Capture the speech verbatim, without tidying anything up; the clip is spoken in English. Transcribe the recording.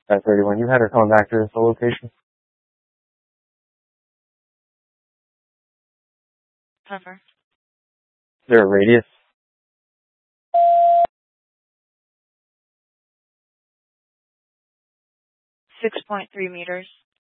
At thirty-one, you had her coming back to the location? Cover. Is there a radius? six point three meters.